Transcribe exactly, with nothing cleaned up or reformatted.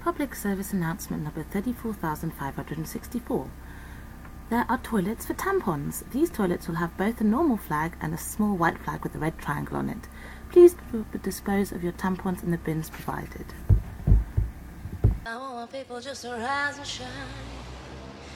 Public service announcement number thirty-four thousand five hundred sixty-four. There are toilets for tampons. These toilets will have both a normal flag and a small white flag with a red triangle on it. Please dispose of your tampons in the bins provided. I want people just to rise and shine.